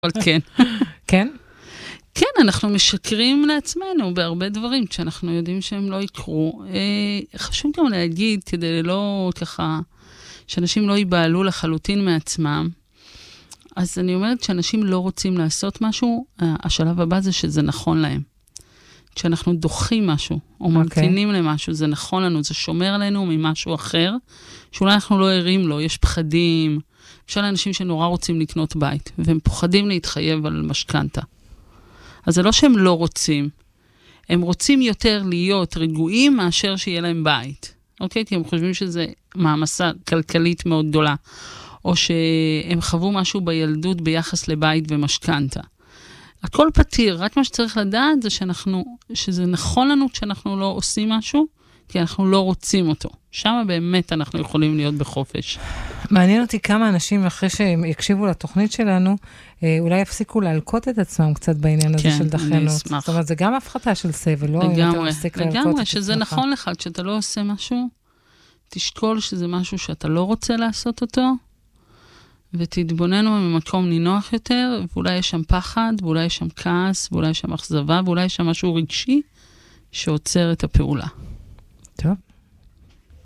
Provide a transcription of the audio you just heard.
אבל כן. כן? כן, אנחנו משקרים לעצמנו בהרבה דברים, כשאנחנו יודעים שהם לא יקרו. חשוב גם להגיד, כדי לא ככה, שאנשים לא ייבעלו לחלוטין מעצמם, אז אני אומרת שאנשים לא רוצים לעשות משהו, השלב הבא זה שזה נכון להם. כשאנחנו דוחים משהו, או ממתינים למשהו, זה נכון לנו, זה שומר עלינו ממשהו אחר, שאולי אנחנו לא ערים לו, יש פחדים, אפשר לאנשים שנורא רוצים לקנות בית, והם פוחדים להתחייב על משכנתה. אז זה לא שהם לא רוצים, הם רוצים יותר להיות רגועים מאשר שיהיה להם בית. אוקיי? כי הם חושבים שזה מעמסה כלכלית מאוד גדולה, או שהם חוו משהו בילדות ביחס לבית ומשכנתה. הכל פתיר, רק מה שצריך לדעת זה שזה נכון לנו כשאנחנו לא עושים משהו, כי אנחנו לא רוצים אותו. שם באמת אנחנו יכולים להיות בחופש. מעניין אותי כמה אנשים אחרי שהם יקשיבו לתוכנית שלנו, אולי יפסיקו להלקות את עצמם קצת בעניין הזה של דחיינות. זאת אומרת, זה גם הפחתה של סבל, לא? לגמרי, שזה נכון לך, כשאתה לא עושה משהו, תשקול שזה משהו שאתה לא רוצה לעשות אותו, ותתבוננו ממקום נינוח יותר, ואולי יש שם פחד, ואולי יש שם כעס, ואולי יש שם אכזבה, ואולי יש שם משהו רגשי שעוצר את הפעולה.